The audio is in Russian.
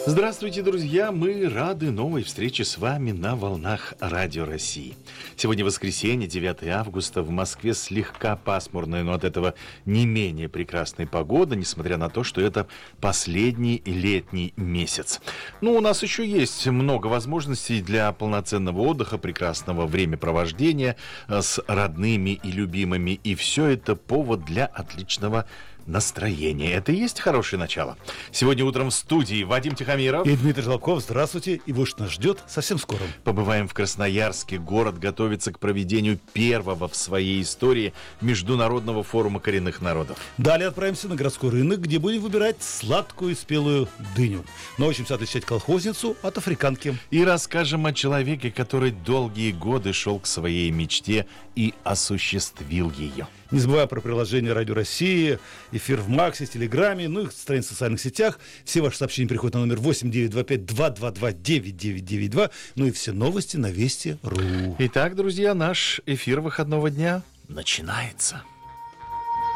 Здравствуйте, друзья! Мы рады новой встрече с вами на волнах Радио России. Сегодня воскресенье, 9 августа. В Москве слегка пасмурная, но от этого не менее прекрасная погода, несмотря на то, что это последний летний месяц. У нас еще есть много возможностей для полноценного отдыха, прекрасного времяпровождения с родными и любимыми. И все это повод для отличного настроение. Это и есть хорошее начало. Сегодня утром в студии Вадим Тихомиров и Дмитрий Жолобков. Здравствуйте. И вот что нас ждет совсем скоро. Побываем в Красноярске. Город готовится к проведению первого в своей истории Международного форума коренных народов. Далее отправимся на городской рынок, где будем выбирать сладкую и спелую дыню. Научимся отличать колхозницу от африканки. И расскажем о человеке, который долгие годы шел к своей мечте и осуществил ее. Не забывая про приложение Радио России, эфир в Максе, в Телеграме, и страницы в социальных сетях. Все ваши сообщения приходят на номер 8925-222-9992. И все новости на Вести.ру. Итак, друзья, наш эфир выходного дня начинается.